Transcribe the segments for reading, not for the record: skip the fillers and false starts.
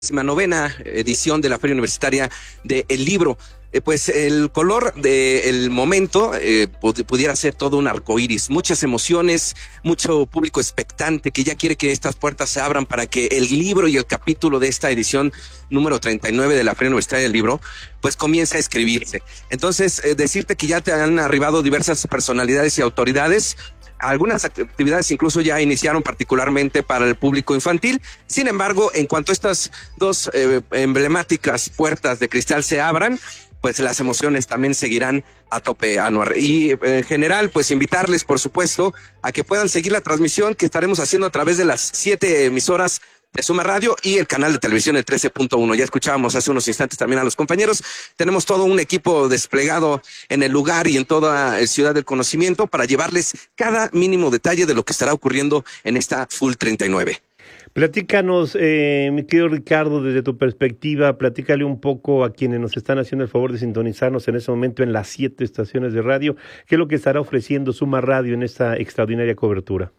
novena edición de la Feria Universitaria del Libro. Pues el color del momento pudiera ser todo un arcoíris, muchas emociones, mucho público expectante que ya quiere que estas puertas se abran para que el libro y el capítulo de esta edición número 39 de la Feria Universitaria del Libro pues comience a escribirse. Entonces, decirte que ya te han arribado diversas personalidades y autoridades. Algunas actividades incluso ya iniciaron particularmente para el público infantil. Sin embargo, en cuanto estas dos emblemáticas puertas de cristal se abran, pues las emociones también seguirán a tope, Anuar. Y en general, pues invitarles, por supuesto, a que puedan seguir la transmisión que estaremos haciendo a través de las 7 emisoras de Suma Radio y el canal de televisión el 13.1. Ya escuchábamos hace unos instantes también a los compañeros. Tenemos todo un equipo desplegado en el lugar y en toda Ciudad del Conocimiento para llevarles cada mínimo detalle de lo que estará ocurriendo en esta Full 39. Platícanos, mi querido Ricardo, desde tu perspectiva, platícale un poco a quienes nos están haciendo el favor de sintonizarnos en ese momento en las 7 estaciones de radio, qué es lo que estará ofreciendo Suma Radio en esta extraordinaria cobertura.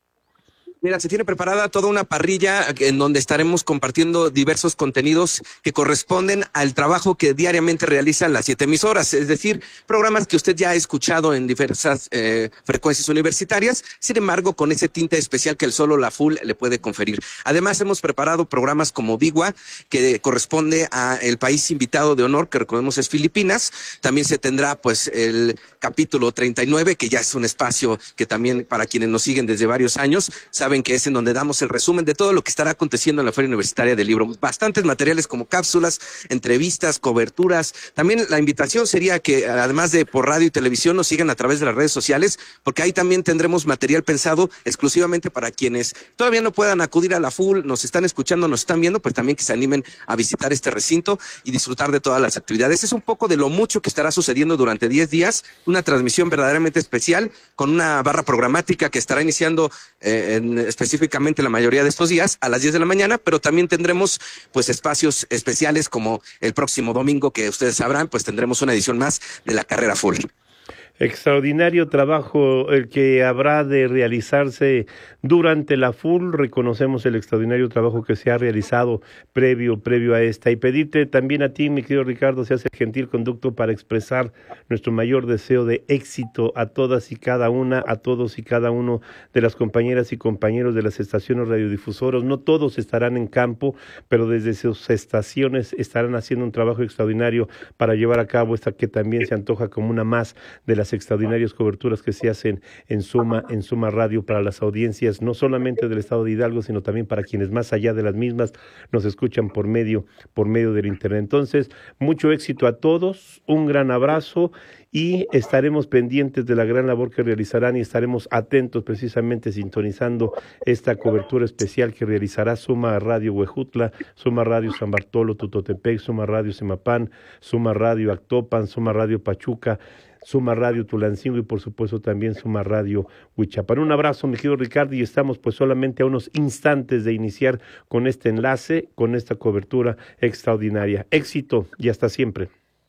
Mira, se tiene preparada toda una parrilla en donde estaremos compartiendo diversos contenidos que corresponden al trabajo que diariamente realizan las 7 emisoras, es decir, programas que usted ya ha escuchado en diversas frecuencias universitarias, sin embargo, con ese tinte especial que el solo la Full le puede conferir. Además, hemos preparado programas como Digua, que corresponde a el país invitado de honor, que recordemos es Filipinas. También se tendrá pues el capítulo 39, que ya es un espacio que también para quienes nos siguen desde varios años, saben que es en donde damos el resumen de todo lo que estará aconteciendo en la Feria Universitaria del Libro. Bastantes materiales como cápsulas, entrevistas, coberturas. También la invitación sería que, además de por radio y televisión, nos sigan a través de las redes sociales, porque ahí también tendremos material pensado exclusivamente para quienes todavía no puedan acudir a la Full, nos están escuchando, nos están viendo, pues también que se animen a visitar este recinto y disfrutar de todas las actividades. Es un poco de lo mucho que estará sucediendo durante 10 días, una transmisión verdaderamente especial, con una barra programática que estará iniciando específicamente la mayoría de estos días a las 10 de la mañana, pero también tendremos pues espacios especiales como el próximo domingo, que ustedes sabrán, pues tendremos una edición más de la carrera Full. Extraordinario trabajo el que habrá de realizarse durante la Full. Reconocemos el extraordinario trabajo que se ha realizado previo a esta, y pedirte también a ti, mi querido Ricardo, se hace gentil conducto para expresar nuestro mayor deseo de éxito a todas y cada una, a todos y cada uno de las compañeras y compañeros de las estaciones radiodifusoras. No todos estarán en campo, pero desde sus estaciones estarán haciendo un trabajo extraordinario para llevar a cabo esta que también se antoja como una más de las extraordinarias coberturas que se hacen en Suma Radio para las audiencias, no solamente del estado de Hidalgo, sino también para quienes más allá de las mismas nos escuchan por medio del internet. Entonces, mucho éxito a todos, un gran abrazo, y estaremos pendientes de la gran labor que realizarán y estaremos atentos precisamente sintonizando esta cobertura especial que realizará Suma Radio Huejutla, Suma Radio San Bartolo, Tutotepec, Suma Radio Semapán, Suma Radio Actopan, Suma Radio Pachuca, Suma Radio Tulancingo y por supuesto también Suma Radio Huichapan. Un abrazo, mi querido Ricardo, y estamos pues solamente a unos instantes de iniciar con este enlace, con esta cobertura extraordinaria. Éxito y hasta siempre.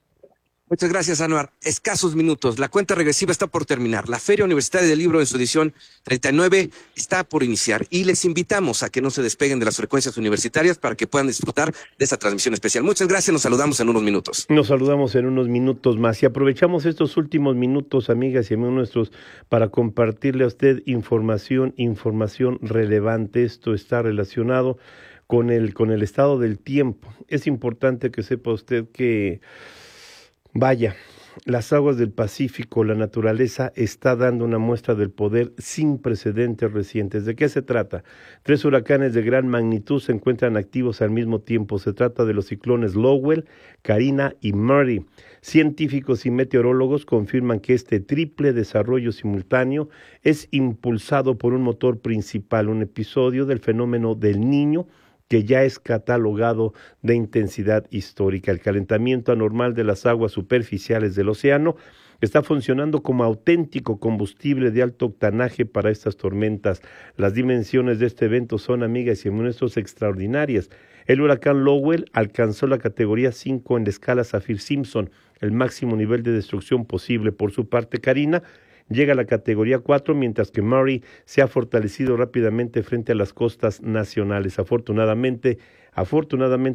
Muchas gracias, Anuar. Escasos minutos. La cuenta regresiva está por terminar. La Feria Universitaria del Libro en su edición 39 está por iniciar y les invitamos a que no se despeguen de las frecuencias universitarias para que puedan disfrutar de esa transmisión especial. Muchas gracias. Nos saludamos en unos minutos. Nos saludamos en unos minutos más y aprovechamos estos últimos minutos, amigas y amigos nuestros, para compartirle a usted información relevante. Esto está relacionado con el estado del tiempo. Es importante que sepa usted que vaya, las aguas del Pacífico, la naturaleza está dando una muestra del poder sin precedentes recientes. ¿De qué se trata? 3 huracanes de gran magnitud se encuentran activos al mismo tiempo. Se trata de los ciclones Lowell, Karina y Murray. Científicos y meteorólogos confirman que este triple desarrollo simultáneo es impulsado por un motor principal, un episodio del fenómeno del Niño, que ya es catalogado de intensidad histórica. El calentamiento anormal de las aguas superficiales del océano está funcionando como auténtico combustible de alto octanaje para estas tormentas. Las dimensiones de este evento son, amigas y amigos, extraordinarias. El huracán Lowell alcanzó la categoría 5 en la escala Saffir-Simpson, el máximo nivel de destrucción posible. Por su parte, Karina llega a la categoría 4, mientras que Murray se ha fortalecido rápidamente frente a las costas nacionales. Afortunadamente, Afortunadamente